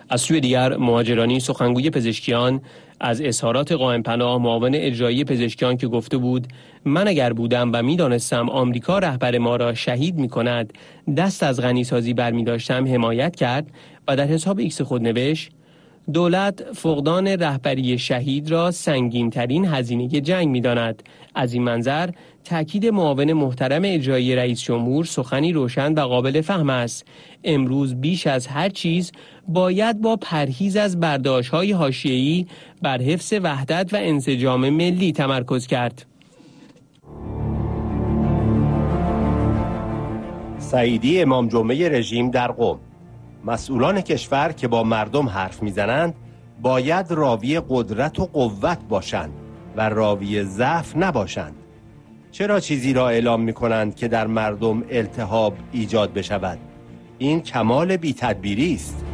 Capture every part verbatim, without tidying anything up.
از سوی دیگر مهاجرانی سخنگوی پزشکیان از اظهارات قائم پناه معاون اجرایی پزشکیان که گفته بود من اگر بودم و میدانستم آمریکا رهبر ما را شهید می کند دست از غنیسازی برمی داشتم حمایت کرد و در حساب ایکس خود نوشت دولت فقدان رهبری شهید را سنگین ترین هزینه جنگ می داند. از این منظر تأکید معاون محترم اجرایی رئیس جمهور سخنی روشن و قابل فهم است. امروز بیش از هر چیز باید با پرهیز از برداشت‌های حاشیه‌ای بر حفظ وحدت و انسجام ملی تمرکز کرد. سعیدی امام جمعه رژیم در قم: مسئولان کشور که با مردم حرف میزنند باید راوی قدرت و قوت باشند و راوی ضعف نباشند. چرا چیزی را اعلام میکنند که در مردم التهاب ایجاد بشود؟ این کمال بی تدبیری است.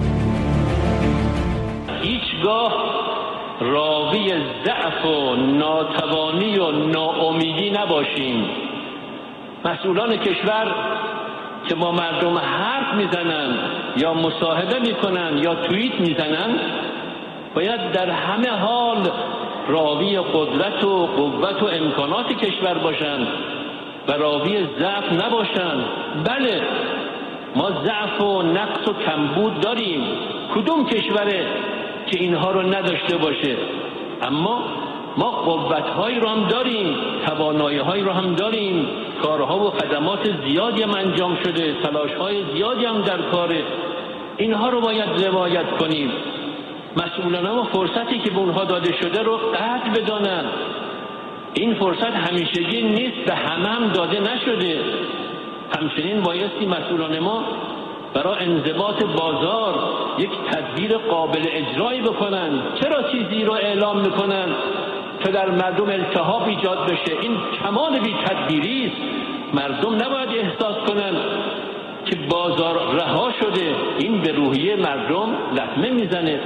هیچگاه راوی ضعف و ناتوانی و ناامیدی نباشیم. مسئولان کشور که با مردم حرف میزنن یا مصاحبه میکنن یا توییت میزنن باید در همه حال راوی قدرت و قوت و امکانات کشور باشند و راوی ضعف نباشند. بله ما ضعف و نقص و کمبود داریم، کدوم کشوره که اینها رو نداشته باشه؟ اما ما قوت‌هایی رو هم داریم، توانایی‌هایی رو هم داریم، کارها و خدمات زیادی هم انجام شده، تلاش‌های زیادی هم در کاره. اینها رو باید روایت کنیم. مسئولان ما فرصتی که به اونها داده شده رو قدر بدانند. این فرصت همیشگی نیست، به همه هم داده نشده. همچنین بایستی مسئولان ما برای انضباط بازار یک تدبیر قابل اجرایی بکنن. چرا چیزی رو اعلام میکنن که در مردم التهاب ایجاد بشه؟ این کمال بی تدبیری است. مردم نباید احساس کنن که بازار رها شده. این به روحیه مردم لطمه میزنه.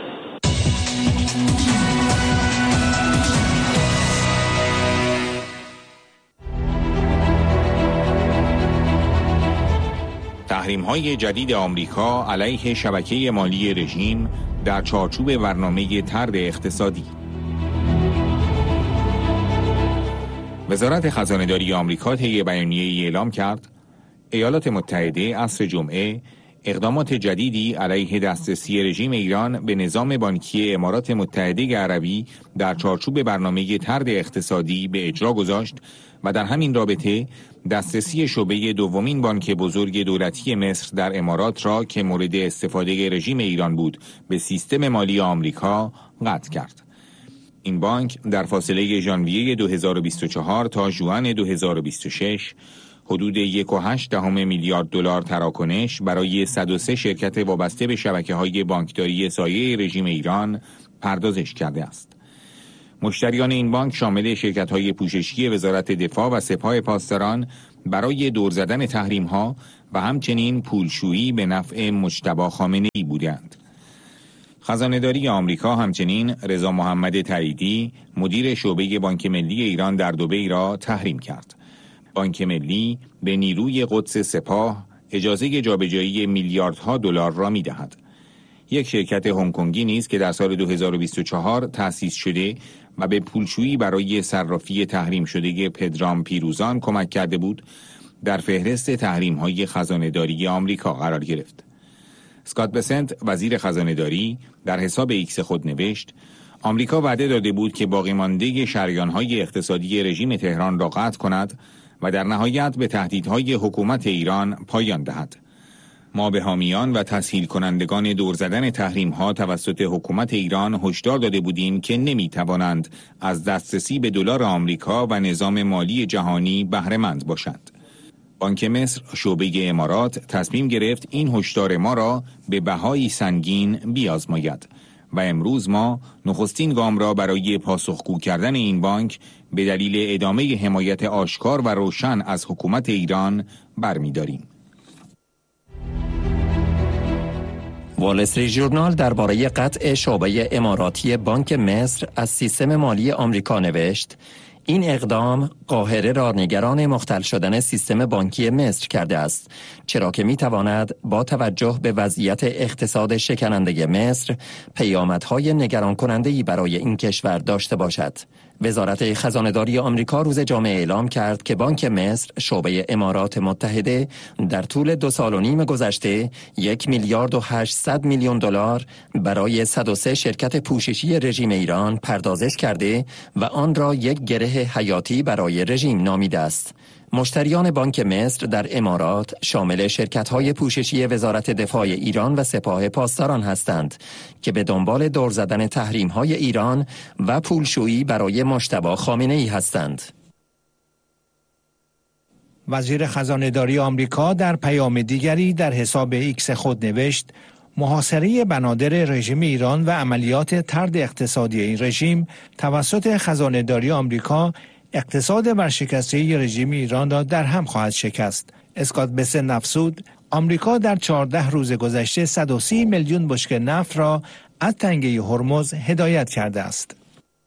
تحریم‌های جدید آمریکا علیه شبکه مالی رژیم در چارچوب برنامه طرد اقتصادی. وزارت خزانه‌داری آمریکا طی بیانیه‌ای اعلام کرد ایالات متحده عصر جمعه اقدامات جدیدی علیه دسترسی رژیم ایران به نظام بانکی امارات متحده عربی در چارچوب برنامه طرد اقتصادی به اجرا گذاشت و در همین رابطه دسترسی شعبه دومین بانک بزرگ دولتی مصر در امارات را که مورد استفاده رژیم ایران بود به سیستم مالی آمریکا قطع کرد. این بانک در فاصله ژانویه دو هزار و بیست و چهار تا ژوئن دو هزار و بیست و شش حدود یک و هشت دهم میلیارد دلار تراکنش برای صد و سه شرکت وابسته به شبکه‌های بانکداری سایه رژیم ایران پردازش کرده است. مشتریان این بانک شامل شرکت‌های پوششی وزارت دفاع و سپاه پاسداران برای دور زدن تحریم‌ها و همچنین پولشویی به نفع مجتبی خامنه‌ای بودند. خزانه‌داری آمریکا همچنین رضا محمد تاییدی مدیر شعبه بانک ملی ایران در دبی را تحریم کرد. بانک ملی به نیروی قدس سپاه اجازه جابجایی میلیاردها دلار را می‌دهد. یک شرکت هنگ‌کنگی نیز که در سال دو هزار و بیست و چهار تأسیس شده و به پولشویی برای صرافی تحریم شده پدرام پیروزان کمک کرده بود، در فهرست تحریم‌های خزانه‌داری آمریکا قرار گرفت. اسکات بسنت وزیر خزانه‌داری در حساب ایکس خود نوشت آمریکا وعده داده بود که باقی مانده شریان‌های اقتصادی رژیم تهران را قطع کند و در نهایت به تهدیدهای حکومت ایران پایان دهد. ما به حامیان و تسهیل کنندگان دور زدن تحریم ها توسط حکومت ایران هشدار داده بودیم که نمی توانند از دسترسی به دلار آمریکا و نظام مالی جهانی بهره مند باشند. بانک مصر شعبه امارات تصمیم گرفت این هشدار ما را به بهایی سنگین بیازماید و امروز ما نخستین گام را برای پاسخگو کردن این بانک به دلیل ادامه حمایت آشکار و روشن از حکومت ایران برمی‌داریم. وال استریت ژورنال درباره قطع شعبه اماراتی بانک مصر از سیستم مالی آمریکا نوشت این اقدام قاهره را نگران مختل شدن سیستم بانکی مصر کرده است، چرا که می تواند با توجه به وضعیت اقتصاد شکننده مصر پیامدهای نگران کننده‌ای برای این کشور داشته باشد. وزارت خزانه‌داری آمریکا روز جمعه اعلام کرد که بانک مصر شعبه امارات متحده در طول دو سال و نیم گذشته یک میلیارد و هشتصد میلیون دلار برای صد و سه شرکت پوششی رژیم ایران پردازش کرده و آن را یک گره حیاتی برای رژیم نامیده است. مشتریان بانک مصر در امارات شامل شرکت‌های پوششی وزارت دفاع ایران و سپاه پاسداران هستند که به دنبال دور زدن تحریم‌های ایران و پولشویی برای مجتبی خامنه‌ای هستند. وزیر خزانه‌داری آمریکا در پیام دیگری در حساب ایکس خود نوشت: محاصره بنادر رژیم ایران و عملیات طرد اقتصادی این رژیم توسط خزانه‌داری آمریکا اقتصاد ورشکسته رژیم ایران را در هم خواهد شکست. اسکات بسن افزود: آمریکا در چهارده روز گذشته صد و سی میلیون بشکه نفت را از تنگه هرمز هدایت کرده است.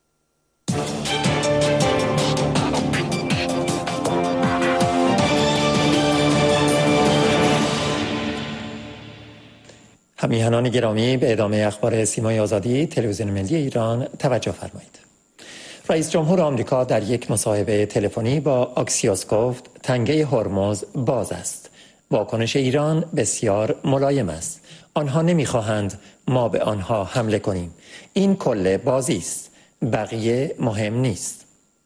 همیهنان گرامی، به ادامه اخبار سیمای آزادی تلویزیون ملی ایران توجه فرمایید. رئیس جمهور آمریکا در یک مصاحبه تلفنی با آکسیوس گفت تنگه هرمز باز است. واکنش ایران بسیار ملایم است. آنها نمیخواهند ما به آنها حمله کنیم. این کل بازی است. بقیه مهم نیست.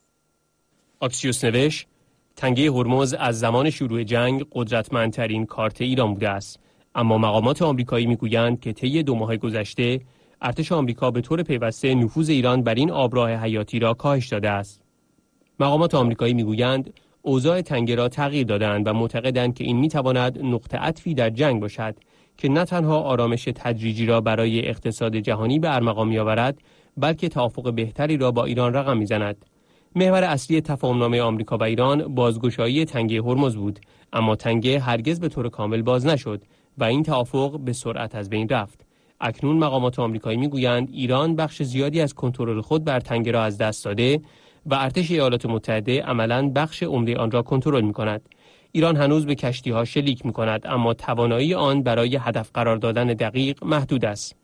آکسیوس نوشت: تنگه هرمز از زمان شروع جنگ قدرتمندترین کارت ایران بوده است. اما مقامات آمریکایی میگویند که طی دو ماه گذشته ارتش آمریکا به طور پیوسته نفوذ ایران بر این آبراه حیاتی را کاهش داده است. مقامات آمریکایی میگویند اوضاع تنگه را تغییر دادند و معتقدند که این میتواند نقطه عطفی در جنگ باشد که نه تنها آرامش تدریجی را برای اقتصاد جهانی به ارمغان میآورد، بلکه توافق بهتری را با ایران رقم میزند. محور اصلی تفاهمنامه آمریکا و ایران بازگشایی تنگه هرمز بود، اما تنگه هرگز به طور کامل باز نشد و این توافق به سرعت از بین رفت. اکنون مقامات آمریکایی میگویند ایران بخش زیادی از کنترل خود بر تنگه را از دست داده و ارتش ایالات متحده عملاً بخش عمده آن را کنترل می‌کند. ایران هنوز به کشتی‌ها شلیک می‌کند، اما توانایی آن برای هدف قرار دادن دقیق محدود است.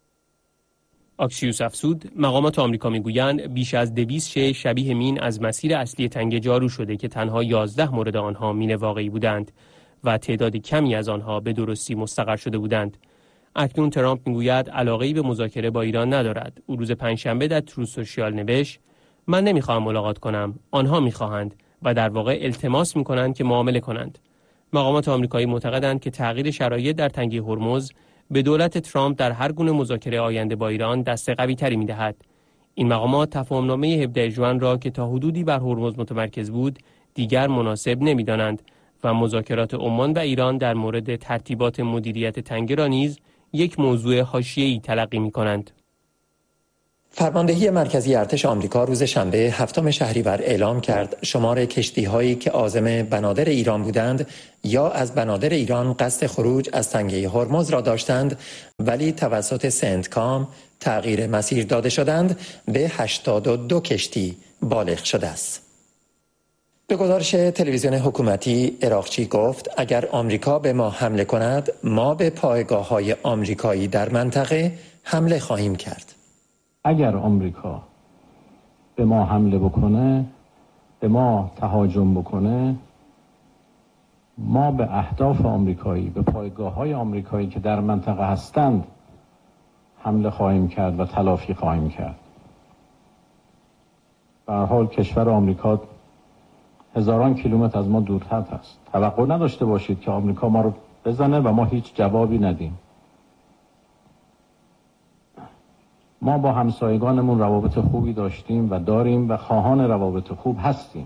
آکسیوس افزود: مقامات آمریکا میگویند بیش از دویست شی شبیه مین از مسیر اصلی تنگه جارو شده که تنها یازده مورد آنها مین واقعی بودند و تعداد کمی از آنها به درستی مستقر شده بودند. اکنون ترامپ میگوید علاقه‌ای به مذاکره با ایران ندارد. او روز پنجشنبه در تروث سوشیال نوشت: من نمیخواهم ملاقات کنم، آنها میخواهند و در واقع التماس میکنند که معامله کنند. مقامات آمریکایی معتقدند که تغییر شرایط در تنگه هرمز به دولت ترامپ در هر گونه مذاکره آینده با ایران دست قوی تری میدهد. این مقامات تفاهمنامه هفدهم ژوئن را که تا حدودی بر هرمز متمرکز بود دیگر مناسب نمیدانند و مذاکرات عمان و ایران در مورد ترتیبات مدیریت تنگه را نیز یک موضوع حاشیه‌ای تلقی می‌کنند. فرماندهی مرکزی ارتش آمریکا روز شنبه هفتم شهریور اعلام کرد شمار کشتی‌هایی که عازم بنادر ایران بودند یا از بنادر ایران قصد خروج از تنگه هرمز را داشتند ولی توسط سنتکام تغییر مسیر داده شدند به هشتاد و دو کشتی بالغ شده است. به گزارش تلویزیون حکومتی عراقچی گفت اگر آمریکا به ما حمله کند ما به پایگاه‌های آمریکایی در منطقه حمله خواهیم کرد. اگر آمریکا به ما حمله بکنه، به ما تهاجم بکنه، ما به اهداف آمریکایی، به پایگاه‌های آمریکایی که در منطقه هستند حمله خواهیم کرد و تلافی خواهیم کرد. به هر حال کشور آمریکا هزاران کیلومتر از ما دورتر هست. توقع نداشته باشید که آمریکا ما رو بزنه و ما هیچ جوابی ندیم. ما با همسایگانمون روابط خوبی داشتیم و داریم و خواهان روابط خوب هستیم.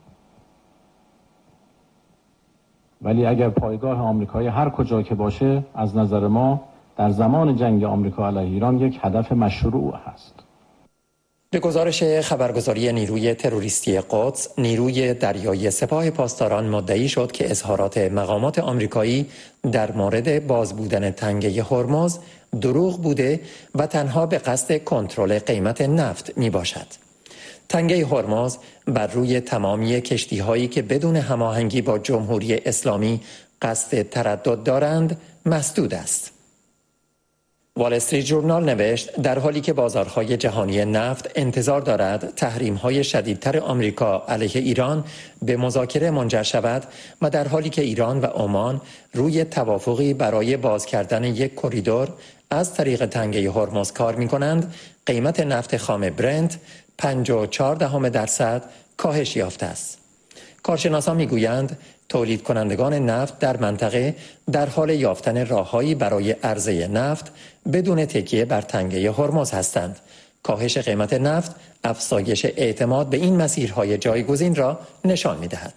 ولی اگر پایگاه آمریکایی هر کجا که باشه از نظر ما در زمان جنگ آمریکا علیه ایران یک هدف مشروع هست. به گزارش خبرگزاری نیروی تروریستی قدس، نیروی دریایی سپاه پاسداران مدعی شد که اظهارات مقامات آمریکایی در مورد باز بودن تنگه هرمز دروغ بوده و تنها به قصد کنترل قیمت نفت می باشد. تنگه هرمز بر روی تمامی کشتی‌هایی که بدون هماهنگی با جمهوری اسلامی قصد تردد دارند مسدود است. وال استریت ژورنال نوشت در حالی که بازارهای جهانی نفت انتظار دارد تحریم‌های شدیدتر آمریکا علیه ایران به مذاکره منجر شود و در حالی که ایران و عمان روی توافقی برای باز کردن یک کریدور از طریق تنگه هرمز کار می‌کنند، قیمت نفت خام برنت پنج و چهار دهم درصد کاهش یافته است. کارشناسان میگویند تولید کنندگان نفت در منطقه در حال یافتن راههایی برای عرضه نفت بدون تکیه بر تنگه هرمز هستند. کاهش قیمت نفت افزایش اعتماد به این مسیرهای جایگزین را نشان می‌دهد.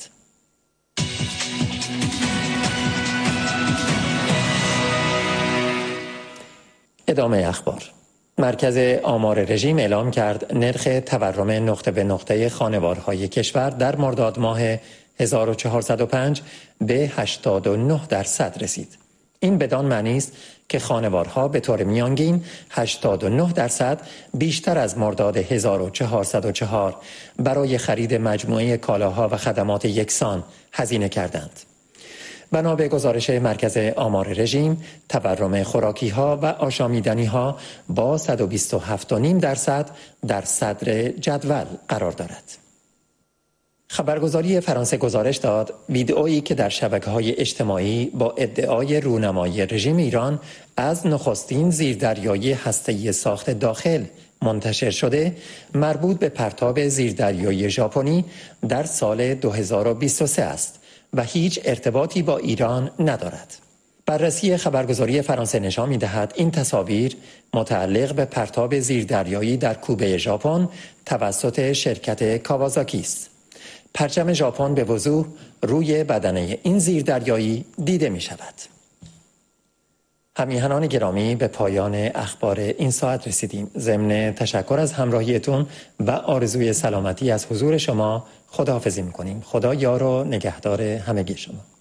ادامه اخبار. مرکز آمار رژیم اعلام کرد نرخ تورم نقطه به نقطه خانوارهای کشور در مرداد ماه هزار و چهارصد و پنج به هشتاد و نه درصد رسید. این بدان معنی است که خانوارها به طور میانگین هشتاد و نه درصد بیشتر از مرداد هزار و چهارصد و چهار برای خرید مجموعه کالاها و خدمات یکسان هزینه کردند. بنا به گزارش مرکز آمار رژیم، تورم خوراکی‌ها و آشامیدنی‌ها با صد و بیست و هفت و نیم درصد در صدر جدول قرار دارد. خبرگزاری فرانسه گزارش داد ویدئویی که در شبکه‌های اجتماعی با ادعای رونمایی رژیم ایران از نخستین زیردریایی هسته‌ای ساخت داخل منتشر شده مربوط به پرتاب زیردریایی ژاپنی در سال دو هزار و بیست و سه است و هیچ ارتباطی با ایران ندارد. بررسی خبرگزاری فرانسه نشان می‌دهد این تصاویر متعلق به پرتاب زیردریایی در کوبه ژاپن توسط شرکت کاوازاکی است. پرچم ژاپن به وضوح روی بدنه این زیردریایی دیده می شود. همیهنان گرامی به پایان اخبار این ساعت رسیدیم. ضمن تشکر از همراهیتون و آرزوی سلامتی از حضور شما خداحافظی می کنیم. خدا یار و نگهدار همگی شما.